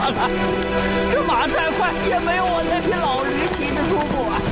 了。这马再快也没有我那匹老驴骑得舒服啊！